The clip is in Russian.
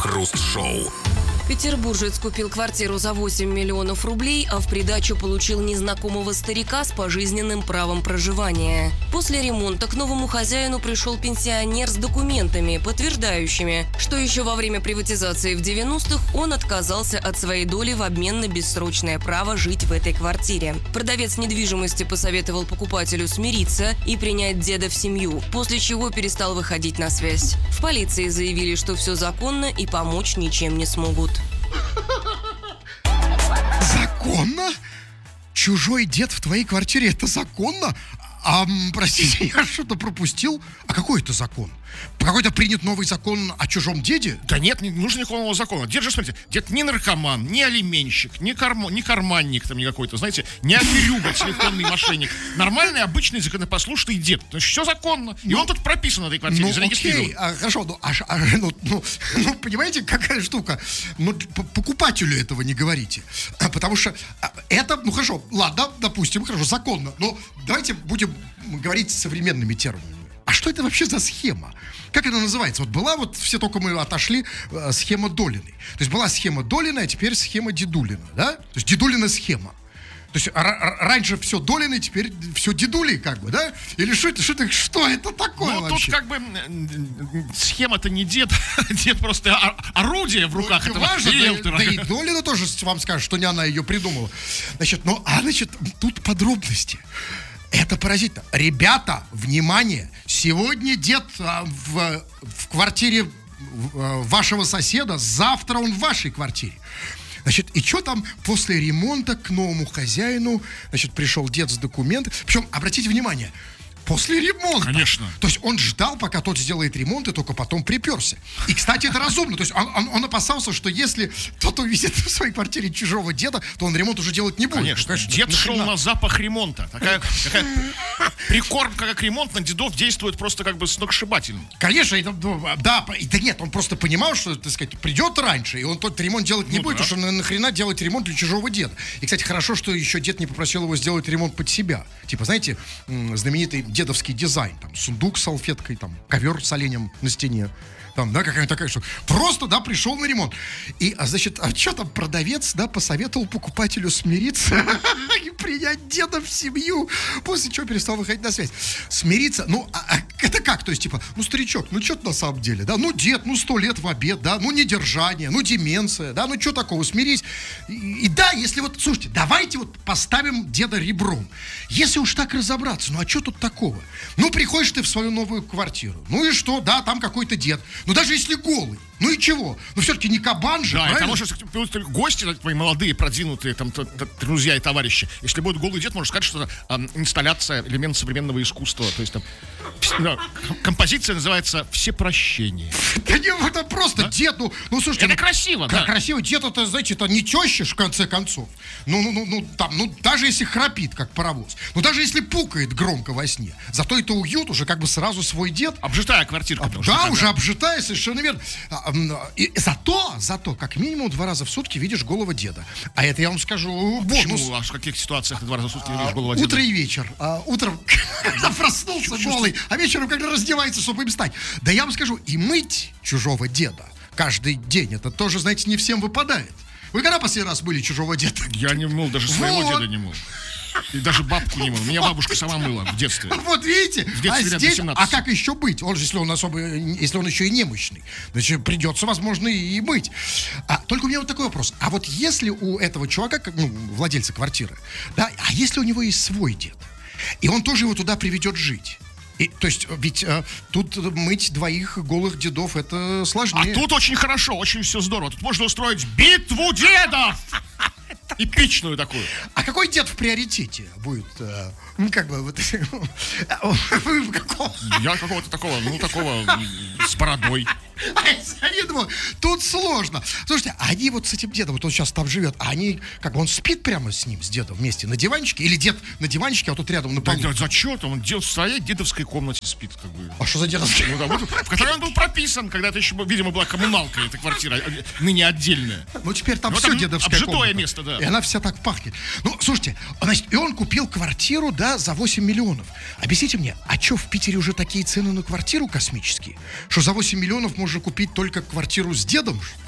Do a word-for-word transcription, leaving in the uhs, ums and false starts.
Крем-хруст-шоу. Петербуржец купил квартиру за восемь миллионов рублей, а в придачу получил незнакомого старика с пожизненным правом проживания. После ремонта к новому хозяину пришел пенсионер с документами, подтверждающими, что еще во время приватизации в девяностых он отказался от своей доли в обмен на бессрочное право жить в этой квартире. Продавец недвижимости посоветовал покупателю смириться и принять деда в семью, после чего перестал выходить на связь. В полиции заявили, что все законно и помочь ничем не смогут. Законно? Чужой дед в твоей квартире — это законно? А, простите, я что-то пропустил. А какой это закон? Какой-то принят новый закон о чужом деде? Да нет, не нужно никакого нового закона. Дед же, смотрите, дед не наркоман, не алименщик, не, кармо, не карманник там не какой-то, знаете, не аферюга, телефонный мошенник. Нормальный, обычный, законопослушный дед. Значит, все законно. И ну, он тут прописан на этой квартире, ну, зарегистрирован. Окей, а, хорошо, ну, а, а, ну, ну, ну, понимаете, какая штука? Ну, покупателю этого не говорите. А, потому что это, ну, хорошо, ладно, допустим, хорошо, законно. Но давайте будем говорить современными терминами. А что это вообще за схема? Как это называется? Вот была вот, все только мы отошли, э, схема Долиной. То есть была схема Долина, а теперь схема Дедулина, да? То есть Дедулина схема. То есть р- раньше все Долины, теперь все Дедули, как бы, да? Или что это, что это, что это такое ну, вообще? Тут как бы схема-то не дед, дед просто орудие в руках ну, этого важно, риэлтора. Да, да и Долина тоже вам скажет, что не она ее придумала. Значит, ну, а значит, тут подробности. Это поразительно. Ребята, внимание, сегодня дед а, в, в квартире вашего соседа, завтра он в вашей квартире. Значит, и что там после ремонта к новому хозяину, значит, пришел дед с документами. Причем, обратите внимание, после ремонта. Конечно. То есть он ждал, пока тот сделает ремонт, и только потом приперся. И, кстати, это разумно. То есть он, он, он опасался, что если кто-то увидит в своей квартире чужого деда, то он ремонт уже делать не будет. Конечно. Конечно, дед шел нахрена? на запах ремонта. Такая, такая прикормка, как ремонт, на дедов действует просто как бы сногсшибательно. Конечно, это, да, да нет, он просто понимал, что, так сказать, придет раньше, и он тот ремонт делать не ну, будет, да. потому что нахрена делать ремонт для чужого деда. И, кстати, хорошо, что еще дед не попросил его сделать ремонт под себя. Типа, знаете, знаменитый дедовский дизайн. Там сундук с салфеткой, там ковер с оленем на стене. Там, да, какая-то такая, что просто, да, пришел на ремонт. И, а, значит, а что там продавец, да, посоветовал покупателю смириться и принять деда в семью, после чего перестал выходить на связь. Смириться, ну, а, а, это как? То есть, типа, ну, старичок, ну, что-то на самом деле, да, ну, дед, ну, сто лет в обед, да, ну, недержание, ну, деменция, да, ну, что такого, смирись. И, и да, если вот, слушайте, давайте вот поставим деда ребром. Если уж так разобраться, ну, а что тут такого? Ну, приходишь ты в свою новую квартиру, ну, и что, да, там какой-то дед. Ну, даже если голый, ну и чего? Ну, все-таки не кабан же, да, правильно? потому что гости, твои молодые, продвинутые, там, друзья и товарищи, если будет голый дед, можно сказать, что это а, инсталляция, элемент современного искусства. То есть там да, композиция называется «Всепрощение». Да не, это просто да? дед, ну, ну, слушайте. Это ну, красиво, да. да. Красиво, дед, это, знаете, это не теща, в конце концов. Ну, ну, ну, ну, там, ну, даже если храпит, как паровоз. Ну, даже если пукает громко во сне. Зато это уют, уже как бы сразу свой дед. Обжитая квартирка. А, да, уже обжитая, совершенно верно. И зато, зато, как минимум два раза в сутки видишь голого деда. А это, я вам скажу, бонус. Почему? А в каких ситуациях ты два раза в сутки видишь голого деда? Утро и вечер. А, утром, когда проснулся голый, а вечером, когда раздевается, чтобы им стать. Да я вам скажу, и мыть чужого деда каждый день, это тоже, знаете, не всем выпадает. Вы когда последний раз мыли чужого деда? Я не мыл, даже своего вот. деда не мыл. И даже бабку не мыл. Меня бабушка сама мыла в детстве. Вот видите, в детстве а здесь, а как еще быть? Он же, если он особо, если он еще и немощный, значит, придется, возможно, и мыть. А, только у меня вот такой вопрос. А вот если у этого чувака, ну, владельца квартиры, да, а если у него есть свой дед, и он тоже его туда приведет жить? И, то есть, ведь а, тут мыть двоих голых дедов это сложнее. А тут очень хорошо, очень все здорово. Тут можно устроить битву дедов! Эпичную такую. А какой дед в приоритете будет? Э, ну, как бы, вот... Вы какого? Я какого-то такого, ну, такого, с бородой. Я думаю, тут сложно. Слушайте, а они вот с этим дедом, вот он сейчас там живет, а они, как бы, он спит прямо с ним, с дедом вместе на диванчике? Или дед на диванчике, а тут рядом на полу? Да, да, зачем? Он в своей дедовской комнате спит, как бы. А что за дедовская? Ну, да, вот, в которой он был прописан, когда это еще, видимо, была коммуналка, эта квартира, ныне отдельная. Ну, теперь там Но все там дедовская обжитое комната. место, да. И она вся так пахнет. Ну, слушайте, значит, и он купил квартиру, да, за восемь миллионов. Объясните мне, а что, в Питере уже такие цены на квартиру космические? Что за восемь миллионов можно купить только квартиру с дедом? дедом?